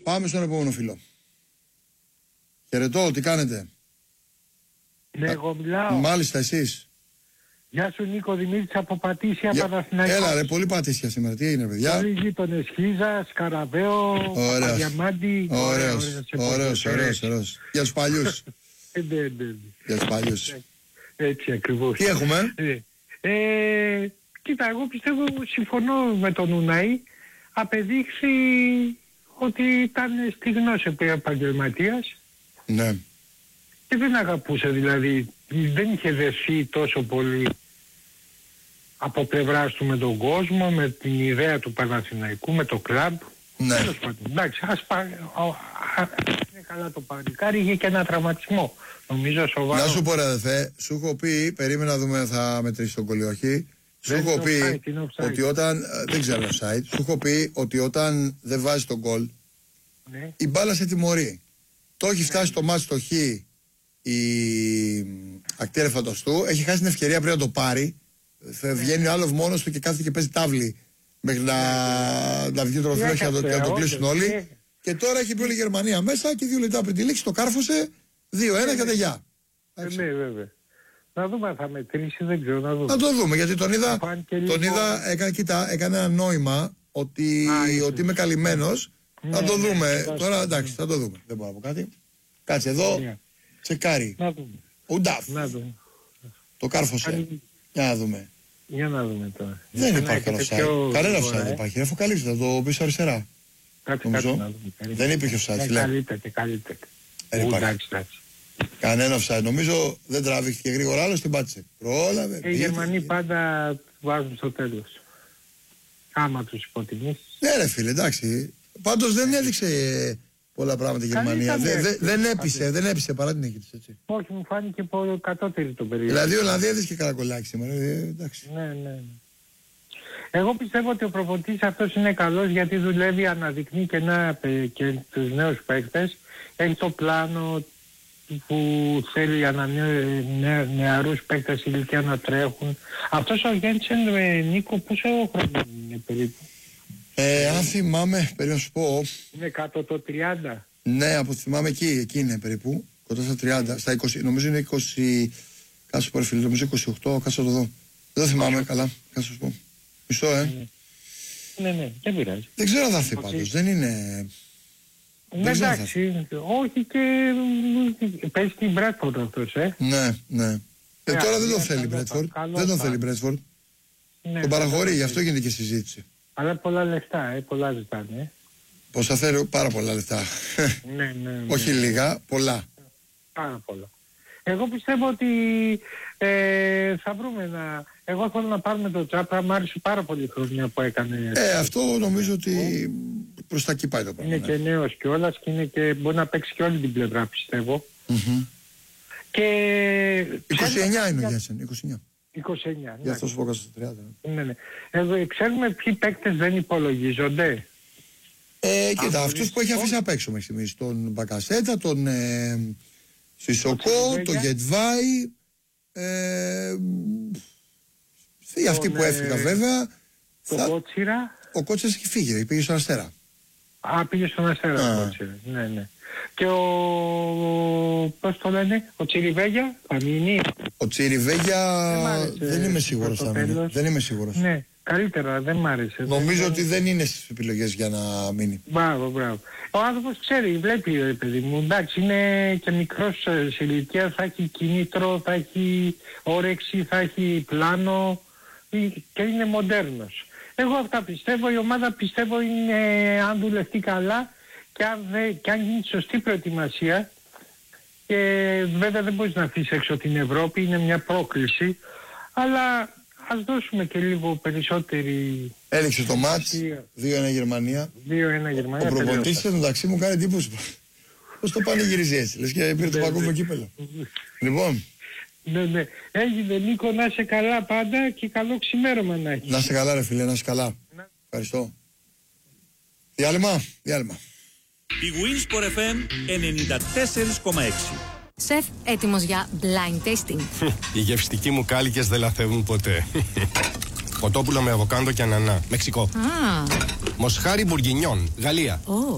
Πάμε στον επόμενο φίλο. Χαιρετώ, τι κάνετε? Ναι, εγώ μιλάω. Μάλιστα, εσείς. Γεια σου Νίκο, Δημήτρης από Πατήσια, Παναθηναϊκός. Έλα ρε, πολύ Πατήσια σήμερα, τι έγινε παιδιά? Πολύ γείτονες, Χίζα, Σκαραβαίο, Παπαδιαμάντη. Ωραίος. Για τους παλιούς. Για τους παλιούς. Έτσι ακριβώς. Τι έχουμε? Κοίτα, εγώ πιστεύω, συμφωνώ με τον Ουναή, απεδείχθη ότι ήταν στιγνός επαγγελματίας. Ναι. Και δεν αγαπούσε, δηλαδή δεν είχε δεσθεί τόσο πολύ από πλευράς του με τον κόσμο, με την ιδέα του Παναθηναϊκού, με το κλαμπ. Ναι. Τέλος πάντων, εντάξει, είναι καλά το παλικάρι, είχε και ένα τραυματισμό, νομίζω σοβαρό. Να σου πω ρε αδερφέ, σου έχω πει, περίμενα να δούμε θα μετρήσει τον κολλή όχι. Σου έχω πει ότι όταν, δεν ξέρω offside, σου έχω πει ότι όταν δεν βάζει τον γκολ, ναι, η μπάλα σε τιμωρεί. Το έχει φτάσει το μάτς στο χ η ακτέρα Φανταστού, έχει χάσει την ευκαιρία πριν να το πάρει. Βγαίνει ο άλλος μόνος του και κάθεται και παίζει τάβλη μέχρι να βγει το τροφείο και να το κλείσουν όλοι. Και τώρα έχει πει όλη η Γερμανία μέσα και 2 λεπτά πριν τη λήξη το κάρφωσε 2-1 και τεγιά. Ναι, βέβαια. Να δούμε αν θα μετρήσει, δεν ξέρω, να δούμε. Να το δούμε, γιατί τον είδα, έκανε ένα νόημα ότι είμαι καλυμμένος. Θα το δούμε. Τώρα εντάξει, θα το δούμε. Δεν μπορώ να πω κάτι. Κάτσε εδώ. Τσεκάρει. Ο Νταφ. Το κάρφωσε. Για να δούμε τώρα. Δεν υπάρχει offside. Κανένα offside δεν υπάρχει. Έχω καλύψει, θα το πίσω αριστερά. Δεν υπήρχε offside. Καλύτερα. Κανένα offside. Νομίζω δεν τραβήχθηκε γρήγορα, άλλο την πάτησε. Πρόλαβε. Οι Γερμανοί πάντα βάζουν στο τέλος. Άμα τους υποτιμήσεις. Ναι ρε φίλε, εντάξει. Πάντως δεν έδειξε πολλά πράγματα η Γερμανία. Δεν έπεισε παρά την νίκη της, έτσι. Όχι, μου φάνηκε πολύ κατώτερη το περίοδο. Δηλαδή ο Ολλανδία έδειξε και καρακολάκι σήμερα. Εντάξει. Ναι. Εγώ πιστεύω ότι ο προπονητής αυτός είναι καλός, γιατί δουλεύει, αναδεικνύει και τους νέους παίκτες. Έχει το πλάνο που θέλει για νεαρούς παίκτες ηλικία να τρέχουν. Αυτός ο Γέντσεν, Νίκο, πόσο χρόνο είναι περίπου? Αν θυμάμαι, περίπου να σου πω. Είναι κάτω το 30. Ναι, από θυμάμαι εκεί είναι περίπου. Κοντά στα 30. Στα 20, νομίζω είναι 20. Κάτσε πω, φίλε, νομίζω 28. Κάτσε το δω. Δεν θυμάμαι καλά. Κάτσε σου πω. Μισό, Ναι, δεν πειράζει. Δεν ξέρω αν θα έρθει πάντως. Δεν είναι. Εντάξει, όχι, και παίζει την Μπρέτφορντ αυτός, Ναι. Τώρα δεν τον θέλει Μπρέτφορντ. Δεν τον θέλει Μπρέτφορντ. Τον παραχωρεί, γι' αυτό γίνεται και συζήτηση. Αλλά πολλά λεφτά, πολλά ζητάνε. Πόσα θέλω, πάρα πολλά λεφτά. Ναι. Όχι λίγα, πολλά. Πάρα πολλά. Εγώ πιστεύω ότι θα βρούμε εγώ θέλω να πάρουμε το Τσάπρα, μου άρεσε πάρα πολύ η χρονιά που έκανε. Αυτό νομίζω ότι προς τα εκεί πάει το πράγμα. Είναι και νέος κιόλας και μπορεί να παίξει και όλη την πλευρά, πιστεύω. Και 29 είναι ο Γιάνσεν, 29. 29. Γι' αυτό σου πω κατά στα 30. Ναι. Ξέρουμε ποιοι παίκτες δεν υπολογίζονται. Κοίτα, αυτούς που έχει αφήσει απ' έξω μέχρι στιγμής. Τον Μπακασέτα, τον Σισοκό, τον Γετβάη. Αυτοί που έφυγαν βέβαια. Τον Κότσιρα. Ο Κότσιρας έχει φύγει, πήγε στον Αστέρα. Πήγε στον Αστέρα ο Κότσιρα. Ναι. Και πώς το λένε, ο Τσιριβέγια θα μείνει? Ο Τσιριβέγια δεν είμαι σίγουρος θα μείνει. Δεν είμαι σίγουρος. Ναι, καλύτερα, δεν μ' άρεσε. Νομίζω ότι δεν είναι στις επιλογές για να μείνει. Μπράβο. Ο άνθρωπος ξέρει, βλέπει, παιδί μου, εντάξει, είναι και μικρός σε ηλικία, θα έχει κίνητρο, θα έχει όρεξη, θα έχει πλάνο και είναι μοντέρνος. Εγώ αυτά πιστεύω, η ομάδα πιστεύω είναι, αν δουλευτεί καλά και αν γίνει σωστή προετοιμασία, και βέβαια δεν μπορείς να αφήσεις έξω την Ευρώπη, είναι μια πρόκληση, αλλά ας δώσουμε και λίγο περισσότερη. Έληξε το μάτς, 2-1 Γερμανία. Ο προπονητής μεταξύ μου κάνει εντύπωση. Πώς το πανηγυρίζει έτσι, λες και πήρε το παγκόσμιο κύπελλο. Λοιπόν. Ναι. Έγινε Νίκο, να είσαι καλά πάντα και καλό ξημέρωμα να έχεις. Να είσαι καλά ρε φίλε, να είσαι καλά. Ευχαριστώ. Διάλειμμα. Η Winsport FM 94,6. Σεφ, έτοιμος για blind tasting? Οι γευστικοί μου κάλικες δεν λαθεύουν ποτέ. Κοτόπουλο με αβοκάντο και ανανά, Μεξικό. Μοσχάρι μπουργκινιόν, Γαλλία.